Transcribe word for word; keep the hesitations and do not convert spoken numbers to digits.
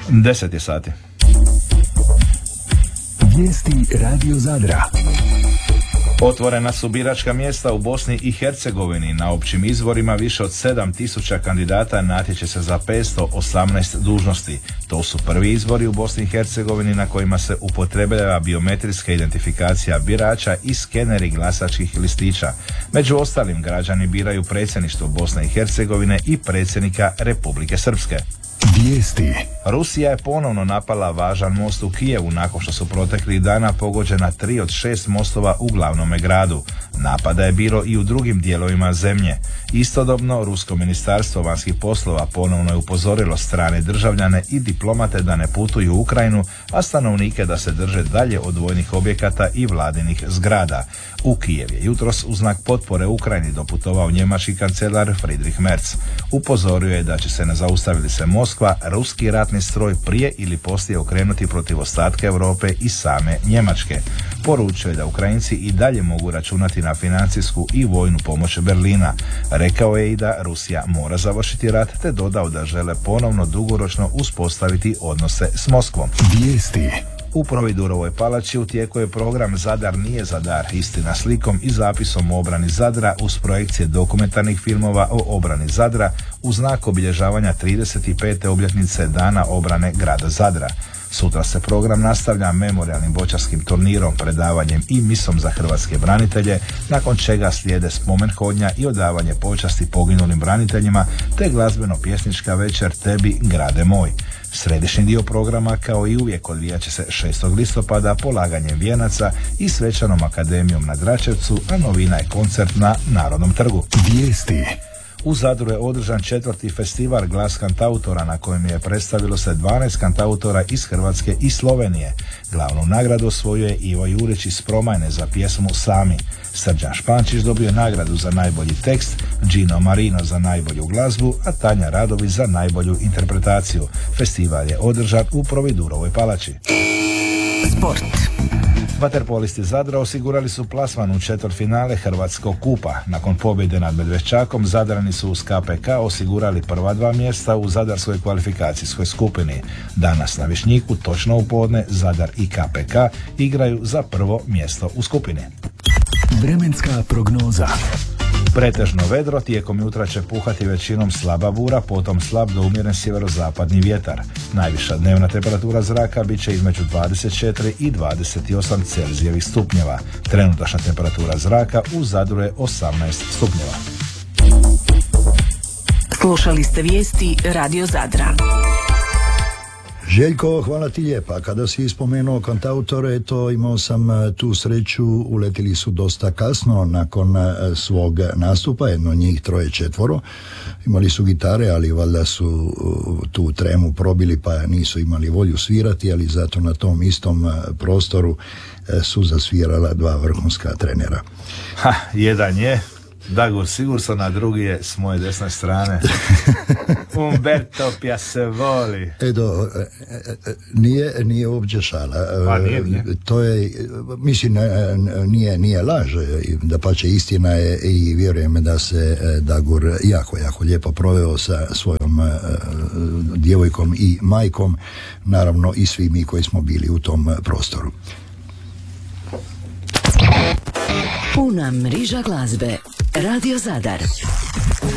deset je sati. Vijesti Radio Zadra. Otvorena su biračka mjesta u Bosni i Hercegovini. Na općim izborima više od sedam tisuća kandidata natječe se za petsto osamnaest dužnosti. To su prvi izbori u Bosni i Hercegovini na kojima se upotrebljava biometrijska identifikacija birača i skeneri glasačkih listića. Među ostalim, građani biraju predsjedništvo Bosne i Hercegovine i predsjednika Republike Srpske. Vijesti. Rusija je ponovno napala važan most u Kijevu nakon što su proteklih dana pogođena tri od šest mostova u glavnome gradu. Napada je bilo i u drugim dijelovima zemlje. Istodobno, Rusko ministarstvo vanjskih poslova ponovno je upozorilo strane državljane i diplomate da ne putuju u Ukrajinu, a stanovnike da se drže dalje od vojnih objekata i vladinih zgrada. U Kijev je jutros u znak potpore Ukrajini doputovao njemački kancelar Friedrich Merz. Upozorio je da će se, ne zaustavili se Moskva, ruski ratni stroj prije ili poslije okrenuti protiv ostatka Europe i same Njemačke. Poručio je da Ukrajinci i dalje mogu računati na financijsku i vojnu pomoć Berlina. Rekao je i da Rusija mora završiti rat, te dodao da žele ponovno dugoročno uspostaviti odnose s Moskvom. Vijesti. U Providurovoj palači u tijeku je program Zadar nije za dar, istina slikom i zapisom o obrani Zadra uz projekcije dokumentarnih filmova o obrani Zadra u znak obilježavanja trideset pete obljetnice Dana obrane grada Zadra. Sutra se program nastavlja memorijalnim boćarskim turnirom, predavanjem i misom za hrvatske branitelje, nakon čega slijede spomen hodnja i odavanje počasti poginulim braniteljima, te glazbeno-pjesnička večer Tebi grade moj. Središnji dio programa, kao i uvijek, odvijat će se šestog listopada polaganjem vijenaca i svečanom akademijom na Dračevcu, a novina je koncert na Narodnom trgu. Vijesti. U Zadru je održan četvrti festival Glas kantautora na kojem je predstavilo se dvanaest kantautora iz Hrvatske i Slovenije. Glavnu nagradu osvojio je Ivo Jurić iz Promajne za pjesmu Sami. Srđan Špančić dobio je nagradu za najbolji tekst, Gino Marino za najbolju glazbu, a Tanja Radović za najbolju interpretaciju. Festival je održan u Providurovoj palači. Sport. Vaterpolisti Zadra osigurali su plasman u četvrtfinale Hrvatskog kupa. Nakon pobjede nad Medveščakom, Zadrani su uz K P K osigurali prva dva mjesta u zadarskoj kvalifikacijskoj skupini. Danas na Višnjiku, točno u podne, Zadar i K P K igraju za prvo mjesto u skupini. Vremenska prognoza. Pretežno vedro, tijekom jutra će puhati većinom slaba bura, potom slab do umjeren sjeverozapadni vjetar. Najviša dnevna temperatura zraka bit će između dvadeset četiri i dvadeset osam Celzijevih stupnjeva. Trenutačna temperatura zraka u Zadru je osamnaest stupnjeva. Slušali ste vijesti Radio Zadra. Željko, hvala ti lijepa. Kada si spomenuo kantautore, to imao sam tu sreću, uletili su dosta kasno nakon svog nastupa, jedno njih troje četvoro. Imali su gitare, ali valjda su tu tremu probili pa nisu imali volju svirati, ali zato na tom istom prostoru su zasvirala dva vrhunska trenera. Ha, jedan je Dagur Sigurdsson, a drugi je s moje desne strane Umberto Piacevoli. Edo, nije, nije uopće šala. Pa nije, nije. To je, mislim, nije, nije laž, da pače istina je i vjerujem da se Dagur jako, jako lijepo proveo sa svojom djevojkom i majkom, naravno i svi mi koji smo bili u tom prostoru. Puna mriža glazbe. Radio Zadar.